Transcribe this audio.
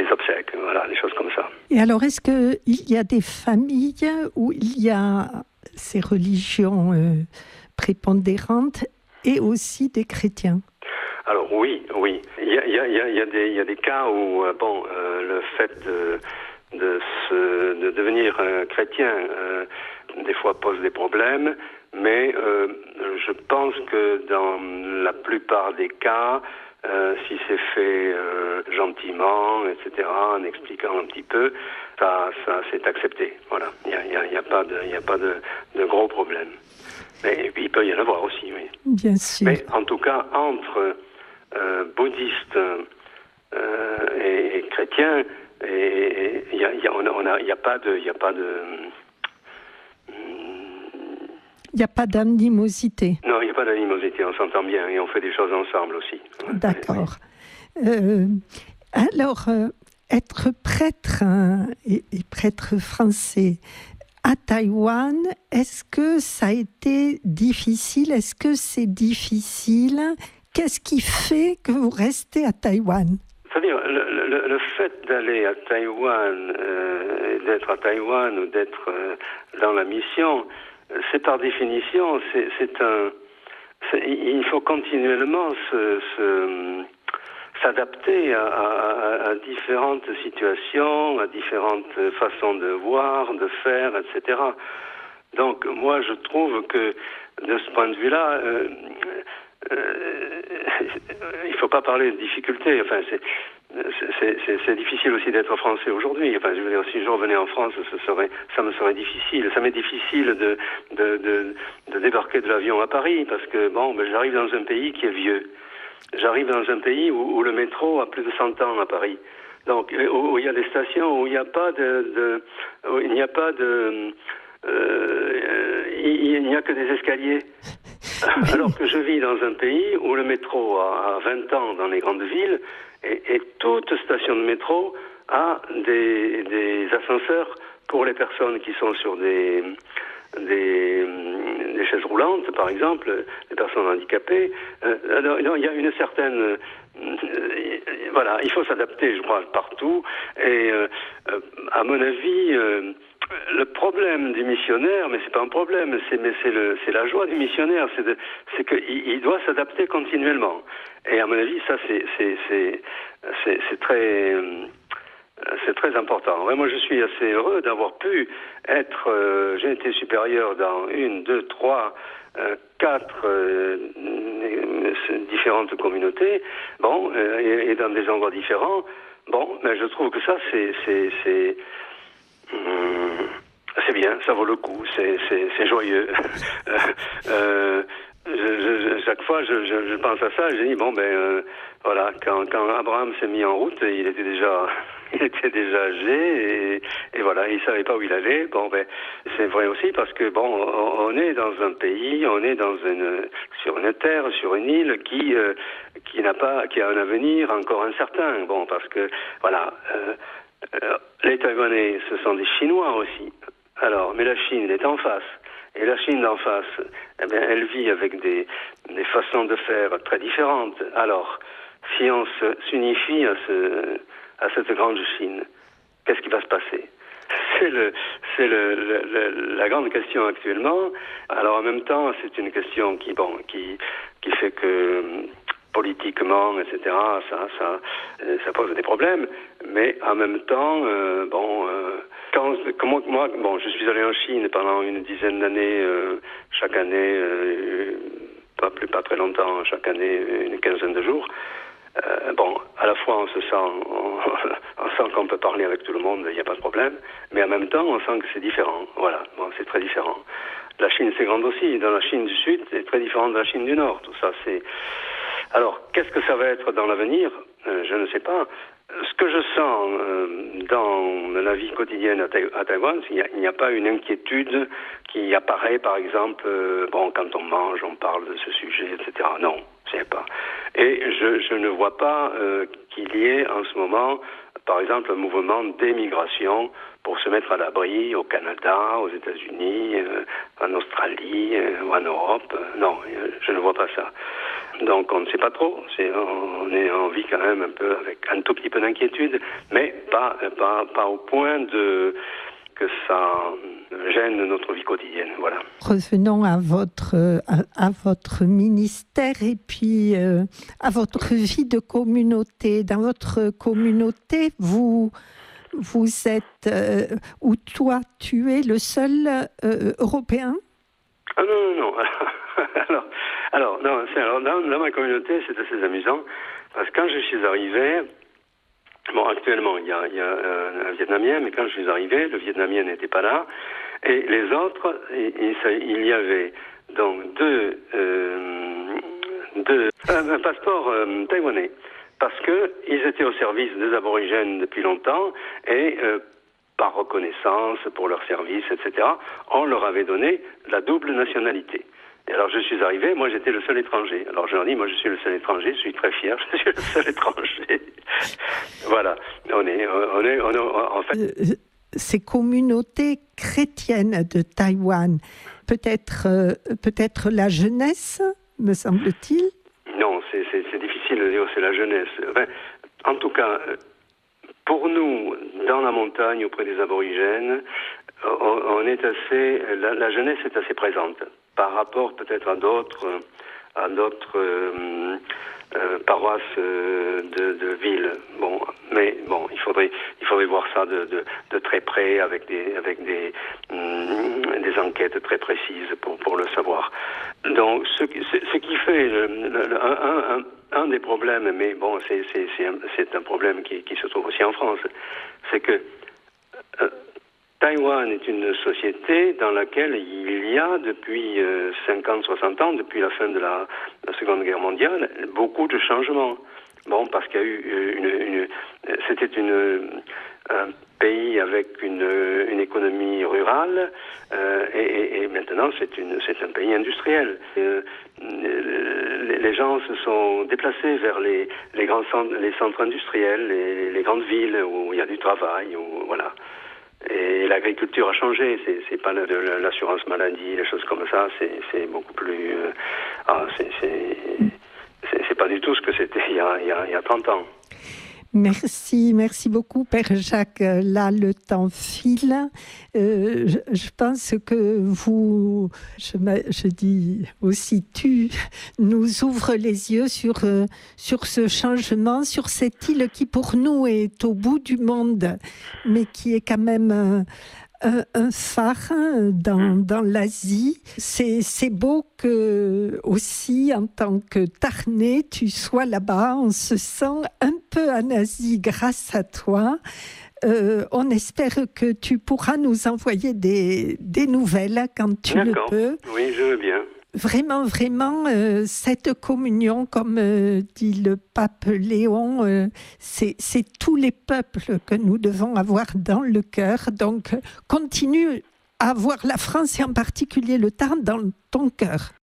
les obsèques, voilà, des choses comme ça. Et alors, est-ce qu'il y a des familles où il y a ces religions prépondérantes et aussi des chrétiens? Alors oui. Il y a des cas où le fait de devenir chrétien des fois pose des problèmes, mais je pense que dans la plupart des cas, si c'est fait gentiment, etc., en expliquant un petit peu, ça c'est accepté. Voilà, il y a pas de gros problèmes. Mais il peut y en avoir aussi, oui. Bien sûr. Mais en tout cas, entre bouddhistes et chrétiens, il n'y a pas de il n'y a pas d'animosité. Non, il n'y a pas d'animosité, on s'entend bien et on fait des choses ensemble aussi. D'accord. Alors, être prêtre et prêtre français à Taïwan, est-ce que ça a été difficile? Est-ce que c'est difficile? Qu'est-ce qui fait que vous restez à Taïwan? C'est-à-dire, le fait d'aller à Taïwan, d'être à Taïwan ou d'être dans la mission, c'est par définition, il faut continuellement s'adapter à différentes situations, à différentes façons de voir, de faire, etc. Donc moi je trouve que de ce point de vue-là, il ne faut pas parler de difficultés. Enfin, c'est difficile aussi d'être français aujourd'hui. Enfin, je veux dire, si je revenais en France, ça me serait difficile. Ça m'est difficile de débarquer de l'avion à Paris parce que j'arrive dans un pays qui est vieux. J'arrive dans un pays où le métro a plus de 100 ans à Paris. Donc, où il y a des stations où il n'y a pas il n'y a que des escaliers. Alors que je vis dans un pays où le métro a 20 ans dans les grandes villes et toute station de métro a des ascenseurs pour les personnes qui sont sur des chaises roulantes, par exemple, les personnes handicapées. Il y a une certaine... voilà, il faut s'adapter, je crois, partout. Et à mon avis... le problème du missionnaire, mais c'est pas un problème, c'est la joie du missionnaire, c'est qu'il doit s'adapter continuellement. Et à mon avis, ça c'est très important. Ouais, moi, je suis assez heureux d'avoir pu être. J'ai été supérieur dans 1, 2, 3, 4 différentes communautés. Et dans des endroits différents. Mais je trouve que ça, c'est bien, ça vaut le coup, c'est joyeux. Chaque fois, je pense à ça, je dis voilà, quand Abraham s'est mis en route, il était déjà âgé et voilà, il savait pas où il allait. C'est vrai aussi parce que on est dans un pays, on est sur une terre, sur une île qui a un avenir encore incertain. Parce que voilà. Les Taïwanais, ce sont des Chinois aussi. Alors, mais la Chine est en face. Et la Chine d'en face, elle vit avec des façons de faire très différentes. Alors, si on s'unifie à cette grande Chine, qu'est-ce qui va se passer? C'est la grande question actuellement. Alors, en même temps, c'est une question qui fait que politiquement, etc., ça pose des problèmes. Mais en même temps, moi, je suis allé en Chine pendant une dizaine d'années, chaque année, pas très longtemps, chaque année, une quinzaine de jours. À la fois on sent qu'on peut parler avec tout le monde, il n'y a pas de problème, mais en même temps on sent que c'est différent. Voilà, c'est très différent. La Chine c'est grande aussi, dans la Chine du Sud c'est très différent de la Chine du Nord, tout ça c'est... Alors, qu'est-ce que ça va être dans l'avenir? Je ne sais pas. Ce que je sens dans la vie quotidienne à Taïwan, il n'y a pas une inquiétude qui apparaît, par exemple, quand on mange, on parle de ce sujet, etc. Non, je sais pas. Et je ne vois pas qu'il y ait en ce moment, par exemple, un mouvement d'émigration pour se mettre à l'abri au Canada, aux États-Unis, en Australie ou en Europe. Non, je ne vois pas ça. Donc on ne sait pas trop. On vit quand même un peu avec un tout petit peu d'inquiétude, mais pas au point que ça gêne notre vie quotidienne. Voilà. Revenons à votre ministère et puis à votre vie de communauté. Dans votre communauté, vous êtes, ou toi, tu es le seul Européen? Ah non. Alors, dans ma communauté, c'est assez amusant, parce que quand je suis arrivé, bon, actuellement, il y a un Vietnamien, mais quand je suis arrivé, le Vietnamien n'était pas là, et les autres, il y avait donc un passeport taïwanais, parce qu'ils étaient au service des aborigènes depuis longtemps, et par reconnaissance pour leur service, etc., on leur avait donné la double nationalité. Et alors je suis arrivé, moi j'étais le seul étranger. Alors je leur dis, moi je suis le seul étranger, je suis très fier, je suis le seul étranger. Voilà, on est en fait... Ces communautés chrétiennes de Taïwan, peut-être la jeunesse, me semble-t-il? Non, c'est difficile de dire c'est la jeunesse. Enfin, en tout cas, pour nous, dans la montagne, auprès des aborigènes, on est assez... La jeunesse est assez présente, par rapport peut-être à d'autres paroisses de villes. Bon, mais bon, il faudrait voir ça de très près avec des enquêtes très précises pour le savoir. Donc, ce qui fait un des problèmes, mais bon, c'est un problème qui se trouve aussi en France, c'est que Taïwan est une société dans laquelle il y a depuis 50-60 ans, depuis la fin de la Seconde Guerre mondiale, beaucoup de changements. Bon, parce qu'il y a eu c'était un pays avec une économie rurale et maintenant c'est un pays industriel. Les gens se sont déplacés vers les grands centres, les centres industriels, les grandes villes où il y a du travail, voilà. Et l'agriculture a changé, c'est pas de l'assurance maladie, les choses comme ça, c'est beaucoup plus... c'est pas du tout ce que c'était il y a 30 ans. Merci beaucoup Père Jacques. Là, le temps file. Je pense que vous, je dis aussi tu, nous ouvre les yeux sur ce changement, sur cette île qui pour nous est au bout du monde, mais qui est quand même un phare dans l'Asie. C'est beau que aussi en tant que Tarnais, tu sois là-bas. On se sent un peu en Asie grâce à toi. On espère que tu pourras nous envoyer des nouvelles quand tu le peux. Oui, je veux bien. Vraiment, cette communion, comme dit le pape Léon, c'est tous les peuples que nous devons avoir dans le cœur. Donc, continue à avoir la France et en particulier le Tarn dans ton cœur.